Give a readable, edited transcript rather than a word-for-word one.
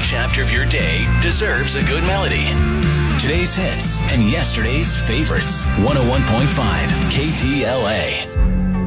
chapter of your day deserves a good melody. Today's hits and yesterday's favorites. 101.5 KPLA.